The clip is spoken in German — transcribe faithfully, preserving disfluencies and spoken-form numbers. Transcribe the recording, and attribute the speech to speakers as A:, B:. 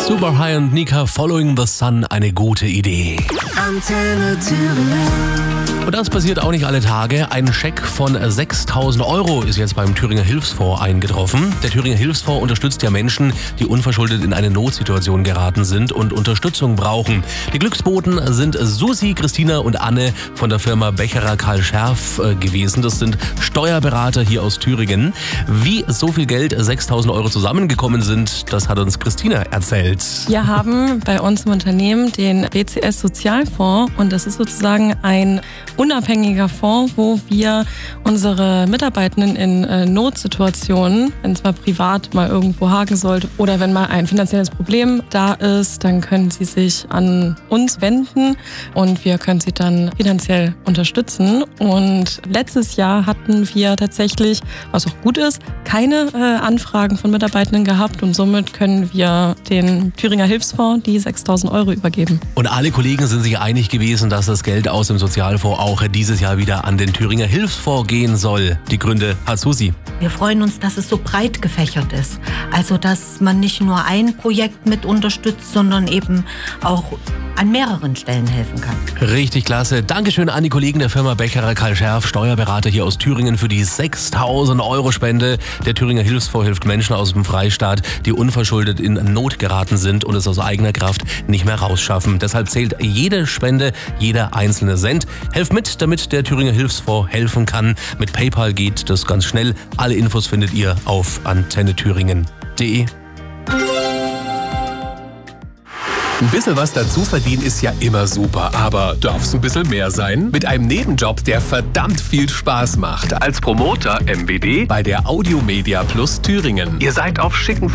A: Super High und Nika, Following the Sun, eine gute Idee.
B: Antenne Thüringen.
A: Und das passiert auch nicht alle Tage. Ein Scheck von sechstausend Euro ist jetzt beim Thüringer Hilfsfonds eingetroffen. Der Thüringer Hilfsfonds unterstützt ja Menschen, die unverschuldet in eine Notsituation geraten sind und Unterstützung brauchen. Die Glücksboten sind Susi, Christina und Anne von der Firma Becherer Karl Scherf gewesen. Das sind Steuerberater hier aus Thüringen. Wie so viel Geld, sechstausend Euro zusammengekommen sind, das hat uns Christina erzählt.
C: Wir haben bei uns im Unternehmen den B C S Sozialfonds und das ist sozusagen ein unabhängiger Fonds, wo wir unsere Mitarbeitenden in äh, Notsituationen, wenn es mal privat mal irgendwo haken sollte oder wenn mal ein finanzielles Problem da ist, dann können sie sich an uns wenden und wir können sie dann finanziell unterstützen. Und letztes Jahr hatten wir tatsächlich, was auch gut ist, keine äh, Anfragen von Mitarbeitenden gehabt und somit können wir den Thüringer Hilfsfonds die sechstausend Euro übergeben.
A: Und alle Kollegen sind sich einig gewesen, dass das Geld aus dem Sozialfonds auch dieses Jahr wieder an den Thüringer Hilfsfonds gehen soll. Die Gründe hat Susi.
D: Wir freuen uns, dass es so breit gefächert ist. Also, dass man nicht nur ein Projekt mit unterstützt, sondern eben auch an mehreren Stellen helfen kann.
A: Richtig klasse. Dankeschön an die Kollegen der Firma Becherer Karl Scherf, Steuerberater hier aus Thüringen, für die sechstausend Euro Spende. Der Thüringer Hilfsfonds hilft Menschen aus dem Freistaat, die unverschuldet in Not geraten sind und es aus eigener Kraft nicht mehr rausschaffen. Deshalb zählt jede Spende, jeder einzelne Cent. Helft mit, damit der Thüringer Hilfsfonds helfen kann. Mit PayPal geht das ganz schnell. Alle Infos findet ihr auf antenne thüringen punkt de.
E: Ein bisschen was dazu verdienen ist ja immer super, aber darf's ein bisschen mehr sein? Mit einem Nebenjob, der verdammt viel Spaß macht. Als Promoter M B D bei der Audiomedia Plus Thüringen. Ihr seid auf schicken